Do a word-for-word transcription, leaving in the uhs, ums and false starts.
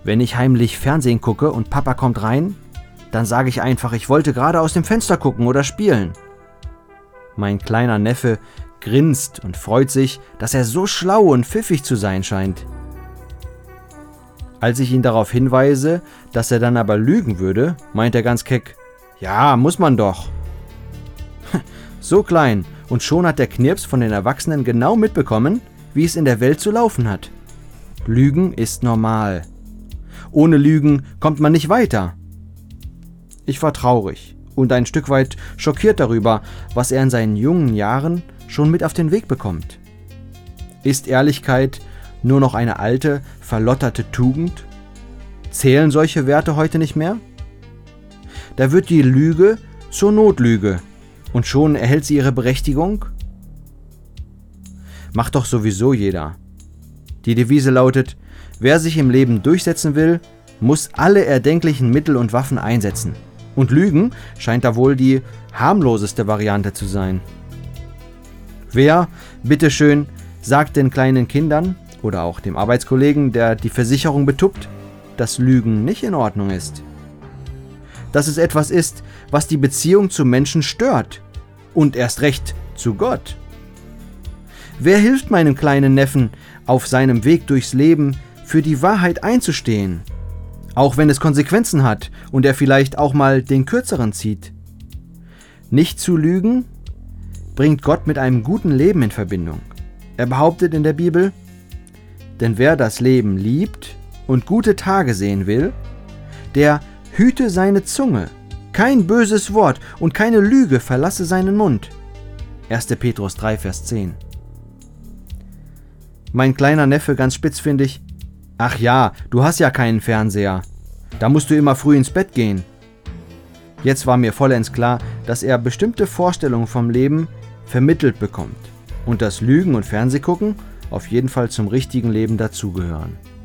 Wenn ich heimlich Fernsehen gucke und Papa kommt rein, dann sage ich einfach, ich wollte gerade aus dem Fenster gucken oder spielen. Mein kleiner Neffe grinst und freut sich, dass er so schlau und pfiffig zu sein scheint. Als ich ihn darauf hinweise, dass er dann aber lügen würde, meint er ganz keck, ja, muss man doch. So klein und schon hat der Knirps von den Erwachsenen genau mitbekommen, wie es in der Welt zu laufen hat. Lügen ist normal. Ohne Lügen kommt man nicht weiter. Ich war traurig und ein Stück weit schockiert darüber, was er in seinen jungen Jahren schon mit auf den Weg bekommt. Ist Ehrlichkeit nur noch eine alte, verlotterte Tugend? Zählen solche Werte heute nicht mehr? Da wird die Lüge zur Notlüge und schon erhält sie ihre Berechtigung? Macht doch sowieso jeder. Die Devise lautet, wer sich im Leben durchsetzen will, muss alle erdenklichen Mittel und Waffen einsetzen. Und Lügen scheint da wohl die harmloseste Variante zu sein. Wer, bitteschön, sagt den kleinen Kindern oder auch dem Arbeitskollegen, der die Versicherung betuppt, dass Lügen nicht in Ordnung ist? Dass es etwas ist, was die Beziehung zu Menschen stört und erst recht zu Gott. Wer hilft meinem kleinen Neffen, auf seinem Weg durchs Leben für die Wahrheit einzustehen, auch wenn es Konsequenzen hat und er vielleicht auch mal den kürzeren zieht? Nicht zu lügen bringt Gott mit einem guten Leben in Verbindung. Er behauptet in der Bibel, denn wer das Leben liebt und gute Tage sehen will, der hüte seine Zunge, kein böses Wort und keine Lüge verlasse seinen Mund. erster Petrus drei, Vers zehn. Mein kleiner Neffe ganz spitzfindig, ach ja, du hast ja keinen Fernseher, da musst du immer früh ins Bett gehen. Jetzt war mir vollends klar, dass er bestimmte Vorstellungen vom Leben vermittelt bekommt und dass Lügen und Fernsehgucken auf jeden Fall zum richtigen Leben dazugehören.